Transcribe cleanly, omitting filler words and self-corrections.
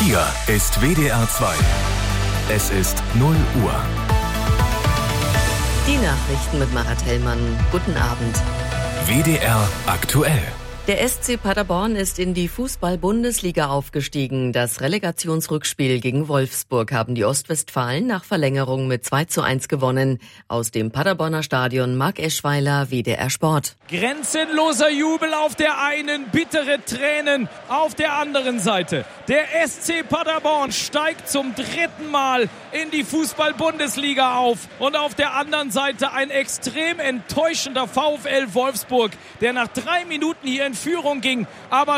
Hier ist WDR 2. Es ist 0 Uhr. Die Nachrichten mit Marat Hellmann. Guten Abend. WDR aktuell. Der SC Paderborn ist in die Fußball-Bundesliga aufgestiegen. Das Relegationsrückspiel gegen Wolfsburg haben die Ostwestfalen nach Verlängerung mit 2:1 gewonnen. Aus dem Paderborner Stadion Marc Eschweiler, WDR Sport. Grenzenloser Jubel auf der einen, bittere Tränen auf der anderen Seite. Der SC Paderborn steigt zum 3. Mal in die Fußball-Bundesliga auf. Und auf der anderen Seite ein extrem enttäuschender VfL Wolfsburg, der nach 3 Minuten hier in Führung ging, aber